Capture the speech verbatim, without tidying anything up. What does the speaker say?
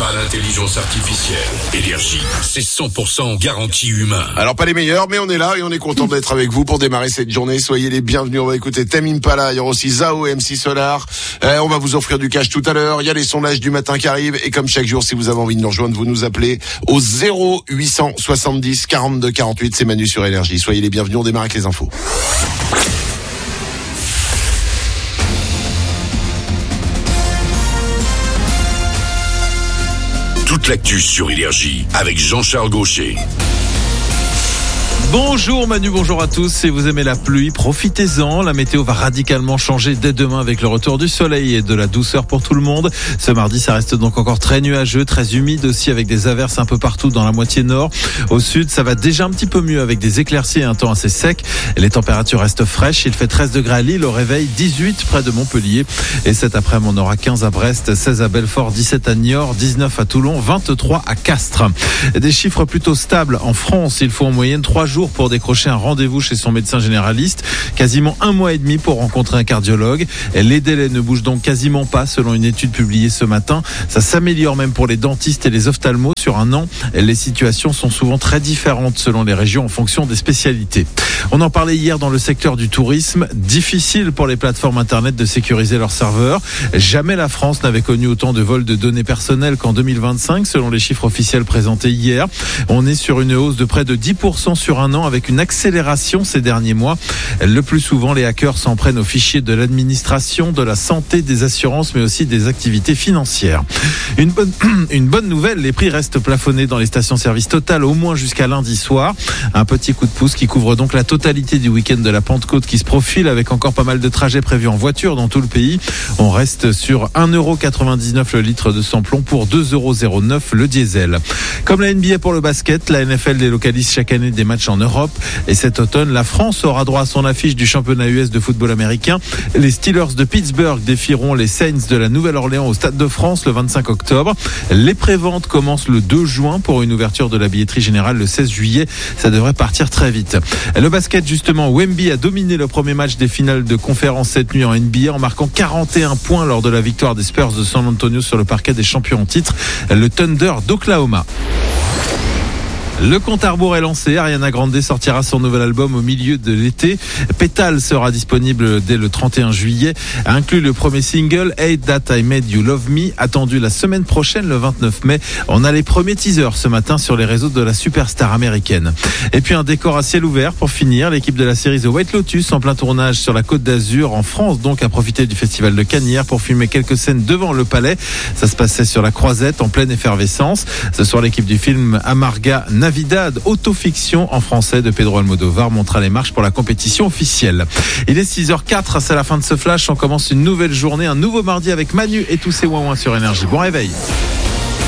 pas l'intelligence artificielle. Énergie, c'est cent pour cent garantie humain. Alors pas les meilleurs, mais on est là et on est content d'être avec vous pour démarrer cette journée. Soyez les bienvenus. On va écouter Tame Impala, il y aura aussi Zao et M C Solar. Euh, on va vous offrir du cash tout à l'heure. Il y a les sondages du matin qui arrivent et comme chaque jour, si vous avez envie de nous rejoindre, vous nous appelez au zéro huit cent soixante-dix quarante-deux quarante-huit. C'est Manu sur Énergie. Soyez les bienvenus. On démarre avec les infos. Toute l'actu sur Énergie avec Jean-Charles Gaucher. Bonjour Manu, bonjour à tous. Si vous aimez la pluie, profitez-en. La météo va radicalement changer dès demain avec le retour du soleil et de la douceur pour tout le monde. Ce mardi, ça reste donc encore très nuageux, très humide aussi avec des averses un peu partout dans la moitié nord. Au sud, ça va déjà un petit peu mieux avec des éclaircies et un temps assez sec. Les températures restent fraîches. Il fait treize degrés à Lille, au réveil dix-huit près de Montpellier. Et cet après-midi, on aura quinze à Brest, seize à Belfort, dix-sept à Niort, dix-neuf à Toulon, vingt-trois à Castres. Des chiffres plutôt stables en France. Il faut en moyenne trois jours pour décrocher un rendez-vous chez son médecin généraliste. Quasiment un mois et demi pour rencontrer un cardiologue. Les délais ne bougent donc quasiment pas selon une étude publiée ce matin. Ça s'améliore même pour les dentistes et les ophtalmos. Sur un an, les situations sont souvent très différentes selon les régions en fonction des spécialités. On en parlait hier dans le secteur du tourisme. Difficile pour les plateformes internet de sécuriser leurs serveurs. Jamais la France n'avait connu autant de vols de données personnelles qu'en deux mille vingt-cinq selon les chiffres officiels présentés hier. On est sur une hausse de près de dix pour cent sur un an avec une accélération ces derniers mois. Le plus souvent, les hackers s'en prennent aux fichiers de l'administration, de la santé, des assurances, mais aussi des activités financières. Une bonne, une bonne nouvelle, les prix restent plafonnés dans les stations-service Total au moins jusqu'à lundi soir. Un petit coup de pouce qui couvre donc la totalité du week-end de la Pentecôte qui se profile avec encore pas mal de trajets prévus en voiture dans tout le pays. On reste sur un euro quatre-vingt-dix-neuf le litre de samplon pour deux euros zéro neuf le diesel. Comme la N B A pour le basket, la N F L délocalise chaque année des matchs en Europe. Et cet automne, la France aura droit à son affiche du championnat U S de football américain. Les Steelers de Pittsburgh défieront les Saints de la Nouvelle-Orléans au Stade de France le vingt-cinq octobre. Les préventes commencent le deux juin pour une ouverture de la billetterie générale le seize juillet. Ça devrait partir très vite. Le basket, justement, Wemby a dominé le premier match des finales de conférence cette nuit en N B A en marquant quarante et un points lors de la victoire des Spurs de San Antonio sur le parquet des champions en titre, le Thunder d'Oklahoma. Le compte à rebours est lancé. Ariana Grande sortira son nouvel album au milieu de l'été. Pétale sera disponible dès le trente et un juillet. Inclut le premier single, Hate That I Made You Love Me, attendu la semaine prochaine, le vingt-neuf mai. On a les premiers teasers ce matin sur les réseaux de la superstar américaine. Et puis un décor à ciel ouvert pour finir. L'équipe de la série The White Lotus en plein tournage sur la Côte d'Azur en France, donc a profité du festival de Cannes hier pour filmer quelques scènes devant le palais. Ça se passait sur la Croisette en pleine effervescence. Ce soir, l'équipe du film Amarga Navidad, autofiction en français de Pedro Almodovar, montra les marches pour la compétition officielle. Il est six heures quatre, c'est la fin de ce flash. On commence une nouvelle journée, un nouveau mardi avec Manu et tous ses ouin-ouin sur Énergie. Bon réveil.